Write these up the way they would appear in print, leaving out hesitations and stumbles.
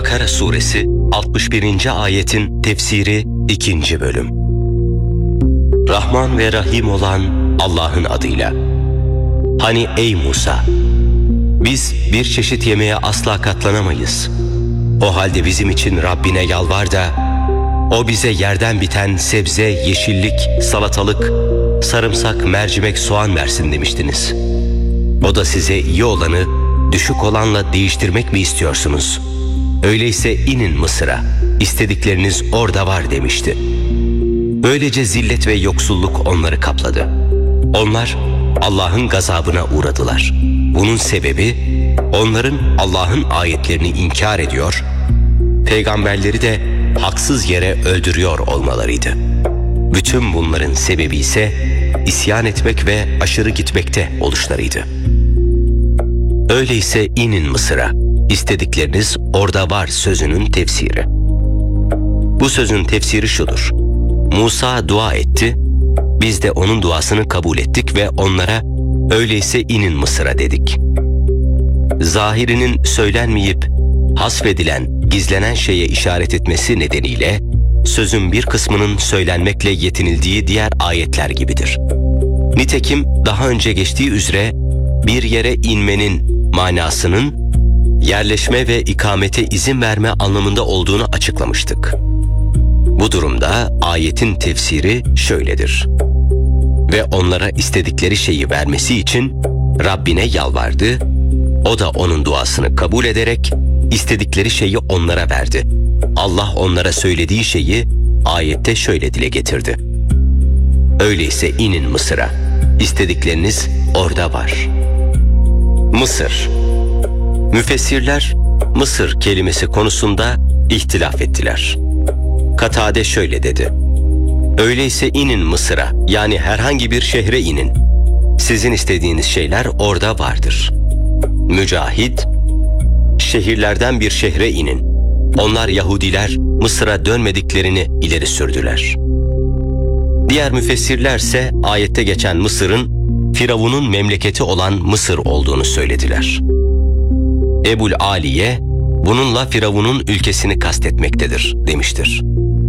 Bakara suresi 61. ayetin tefsiri 2. bölüm. Rahman ve Rahim olan Allah'ın adıyla. Hani ey Musa, biz bir çeşit yemeğe asla katlanamayız. O halde bizim için Rabbine yalvar da o bize yerden biten sebze, yeşillik, salatalık, sarımsak, mercimek, soğan versin demiştiniz. O da size iyi olanı düşük olanla değiştirmek mi istiyorsunuz? Öyleyse inin Mısır'a, istedikleriniz orada var demişti. Böylece zillet ve yoksulluk onları kapladı. Onlar Allah'ın gazabına uğradılar. Bunun sebebi onların Allah'ın ayetlerini inkar ediyor, peygamberleri de haksız yere öldürüyor olmalarıydı. Bütün bunların sebebi ise isyan etmek ve aşırı gitmekte oluşlarıydı. Öyleyse inin Mısır'a, istedikleriniz orada var sözünün tefsiri. Bu sözün tefsiri şudur: Musa dua etti, biz de onun duasını kabul ettik ve onlara öyleyse inin Mısır'a dedik. Zahirinin söylenmeyip hasfedilen, gizlenen şeye işaret etmesi nedeniyle sözün bir kısmının söylenmekle yetinildiği diğer ayetler gibidir. Nitekim daha önce geçtiği üzere bir yere inmenin manasının yerleşme ve ikamete izin verme anlamında olduğunu açıklamıştık. Bu durumda ayetin tefsiri şöyledir: ve onlara istedikleri şeyi vermesi için Rabbine yalvardı, o da onun duasını kabul ederek istedikleri şeyi onlara verdi. Allah onlara söylediği şeyi ayette şöyle dile getirdi: öyleyse inin Mısır'a, istedikleriniz orada var. Mısır. Müfessirler Mısır kelimesi konusunda ihtilaf ettiler. Katade şöyle dedi: öyleyse inin Mısır'a, yani herhangi bir şehre inin. Sizin istediğiniz şeyler orada vardır. Mücahit, şehirlerden bir şehre inin. Onlar Yahudiler Mısır'a dönmediklerini ileri sürdüler. Diğer müfessirlerse ayette geçen Mısır'ın Firavun'un memleketi olan Mısır olduğunu söylediler. Ebul Aliye bununla Firavun'un ülkesini kastetmektedir demiştir.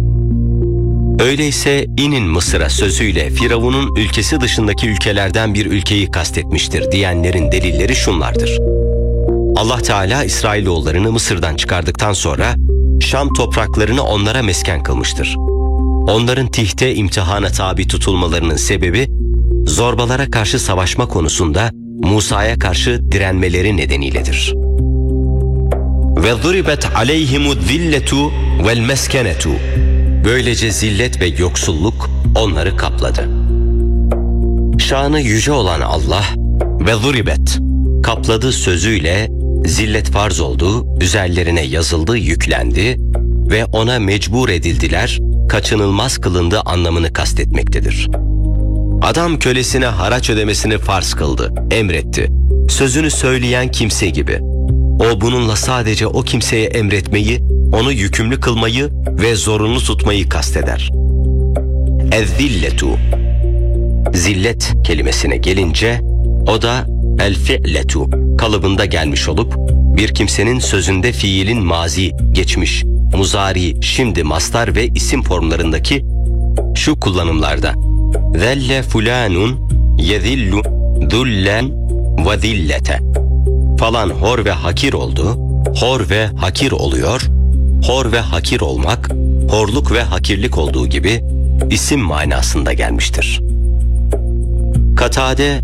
Öyleyse inin Mısır'a sözüyle Firavun'un ülkesi dışındaki ülkelerden bir ülkeyi kastetmiştir diyenlerin delilleri şunlardır. Allah Teala İsrailoğullarını Mısır'dan çıkardıktan sonra Şam topraklarını onlara mesken kılmıştır. Onların tihte imtihana tabi tutulmalarının sebebi zorbalara karşı savaşma konusunda Musa'ya karşı direnmeleri nedeniyledir. Ve zuribet aleyhimu zilletu vel meskenetu. Böylece zillet ve yoksulluk onları kapladı. Şanı yüce olan Allah ve zuribet, kapladı sözüyle zillet farz oldu, üzerlerine yazıldı, yüklendi ve ona mecbur edildiler, kaçınılmaz kılındı anlamını kastetmektedir. Adam kölesine haraç ödemesini farz kıldı, emretti. Sözünü söyleyen kimse gibi. O bununla sadece o kimseye emretmeyi, onu yükümlü kılmayı ve zorunlu tutmayı kasteder. Ez-zilletu. Zillet kelimesine gelince o da el-fi'letu kalıbında gelmiş olup bir kimsenin sözünde fiilin mazi, geçmiş, muzari, şimdi mastar ve isim formlarındaki şu kullanımlarda: zelle fulanun yezillu zullen ve zillete. Falan hor ve hakir oldu, hor ve hakir oluyor, hor ve hakir olmak, horluk ve hakirlik olduğu gibi isim manasında gelmiştir. Katade